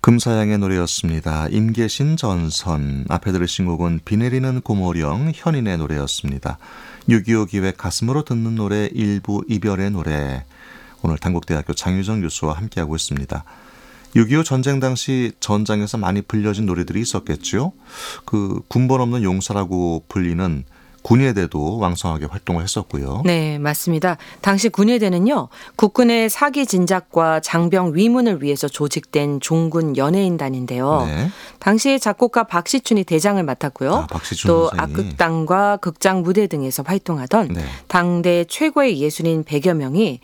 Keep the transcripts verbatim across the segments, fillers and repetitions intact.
금사양의 노래였습니다. 임계신 전선. 앞에 들으신 곡은 비 내리는 고모령 현인의 노래였습니다. 육이오 기획 가슴으로 듣는 노래 일부 이별의 노래. 오늘 단국대학교 장유정 교수와 함께하고 있습니다. 육이오 전쟁 당시 전장에서 많이 불려진 노래들이 있었겠죠. 그 군번 없는 용사라고 불리는 군예대도 왕성하게 활동을 했었고요. 네, 맞습니다. 당시 군예대는요, 국군의 사기 진작과 장병 위문을 위해서 조직된 종군 연예인단인데요. 네. 당시에 작곡가 박시춘이 대장을 맡았고요. 아, 박시춘 또 선생이. 악극단과 극장 무대 등에서 활동하던 네. 당대 최고의 예술인 백여 명이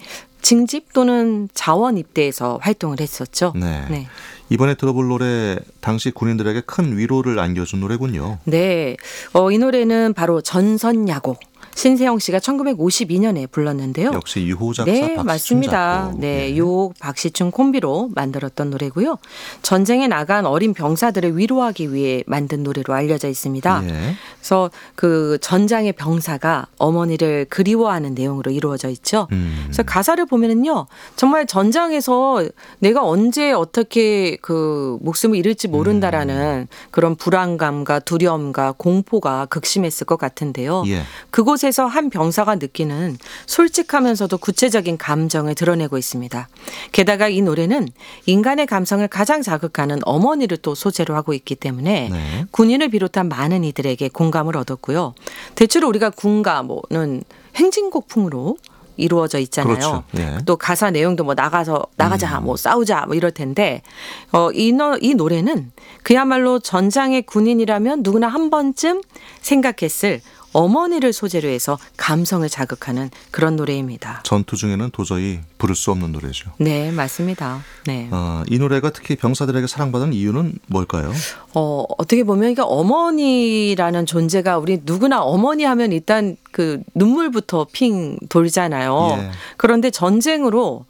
징집 또는 자원 입대해서 활동을 했었죠. 네. 네. 이번에 들어볼 노래 당시 군인들에게 큰 위로를 안겨준 노래군요. 네, 어, 이 노래는 바로 전선야곡. 신세영 씨가 천구백오십이 년에 불렀는데요. 역시 유호 작사, 네, 박시춘 맞습니다. 작곡. 네, 네. 유호, 박시춘 콤비로 만들었던 노래고요. 전쟁에 나간 어린 병사들을 위로하기 위해 만든 노래로 알려져 있습니다. 네. 그래서 그 전장의 병사가 어머니를 그리워하는 내용으로 이루어져 있죠. 음. 그래서 가사를 보면은요, 정말 전장에서 내가 언제 어떻게 그 목숨을 잃을지 모른다라는 음. 그런 불안감과 두려움과 공포가 극심했을 것 같은데요. 예. 그곳 에서 한 병사가 느끼는 솔직하면서도 구체적인 감정을 드러내고 있습니다. 게다가 이 노래는 인간의 감성을 가장 자극하는 어머니를 또 소재로 하고 있기 때문에 네. 군인을 비롯한 많은 이들에게 공감을 얻었고요. 대체로 우리가 군가는 행진곡풍으로 이루어져 있잖아요. 그렇죠. 예. 또 가사 내용도 뭐 나가서 나가자, 음. 뭐 싸우자, 뭐 이럴 텐데 어, 이, 노, 이 노래는 그야말로 전장의 군인이라면 누구나 한 번쯤 생각했을 어머니를 소재로 해서 감성을 자극하는 그런 노래입니다. 전투 중에는 도저히 부를 수 없는 노래죠. 네, 맞습니다. 네. 어, 이 노래가 특히 병사들에게 사랑받은 이유는 뭘까요? 어, 어떻게 보면 이게 어머니라는 존재가 우리 누구나 어머니 하면 일단 그 눈물부터 핑 돌잖아요. 예. 그런데 전쟁으로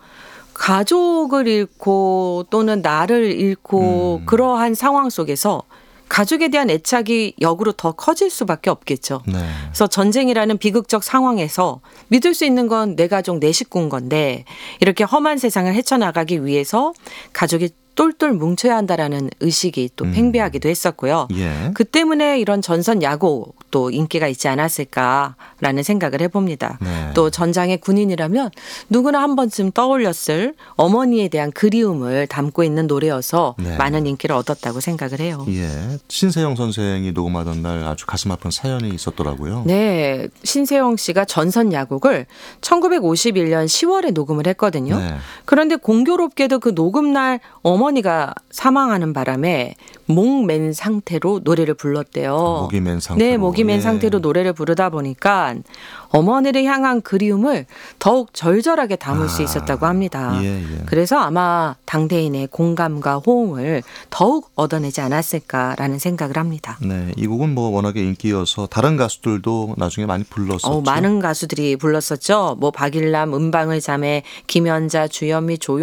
가족을 잃고 또는 나를 잃고 음. 그러한 상황 속에서 가족에 대한 애착이 역으로 더 커질 수밖에 없겠죠. 네. 그래서 전쟁이라는 비극적 상황에서 믿을 수 있는 건 내 가족, 내 식구인 건데 이렇게 험한 세상을 헤쳐나가기 위해서 가족이 똘똘 뭉쳐야 한다라는 의식이 또 팽배하기도 했었고요. 예. 그 때문에 이런 전선 야곡도 인기가 있지 않았을까라는 생각을 해봅니다. 네. 또 전장의 군인이라면 누구나 한 번쯤 떠올렸을 어머니에 대한 그리움을 담고 있는 노래여서 네. 많은 인기를 얻었다고 생각을 해요. 예. 신세영 선생이 녹음하던 날 아주 가슴 아픈 사연이 있었더라고요. 네. 신세영 씨가 전선 야곡을 천구백오십일 년 시월에 녹음을 했거든요. 네. 그런데 공교롭게도 그 녹음 날 어머니가 사망하는 바람에 목 맨 상태로 노래를 불렀대요. 목이 맨 상태로. 네, 목이 맨 예. 상태로 노래를 부르다 보니까 어머니를 향한 그리움을 더욱 절절하게 담을 아, 수 있었다고 합니다. 예, 예. 그래서 아마 당대인의 공감과 호응을 더욱 얻어내지 않았을까라는 생각을 합니다. 네, 이 곡은 뭐 워낙에 인기여서 다른 가수들도 나중에 많이 불렀었죠. 어, 많은 가수들이 불렀었죠. 뭐 박일남, 은방울 자매, 김연자, 주현미, 조용